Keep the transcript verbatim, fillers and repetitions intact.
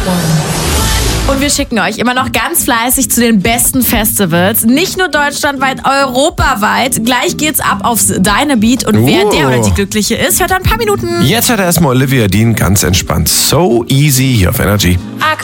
Und wir schicken euch immer noch ganz fleißig zu den besten Festivals. Nicht nur deutschlandweit, europaweit. Gleich geht's ab aufs Deine Beat. Und wer Oh. der oder die Glückliche ist, hört ein paar Minuten. Jetzt hört er erstmal Olivia Dean ganz entspannt. So easy hier auf Energy.